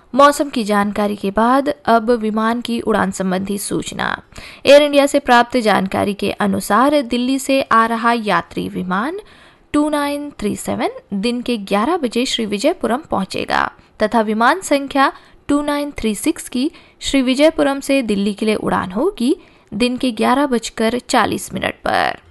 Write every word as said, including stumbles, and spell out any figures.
मौसम की जानकारी के बाद अब विमान की उड़ान संबंधी सूचना। एयर इंडिया से प्राप्त जानकारी के अनुसार दिल्ली से आ रहा यात्री विमान टू नाइन थ्री सेवन दिन के ग्यारह बजे श्री विजयपुरम पहुंचेगा तथा विमान संख्या टू नाइन थ्री सिक्स की श्री विजयपुरम से दिल्ली के लिए उड़ान होगी दिन के ग्यारह बजकर चालीस मिनट पर।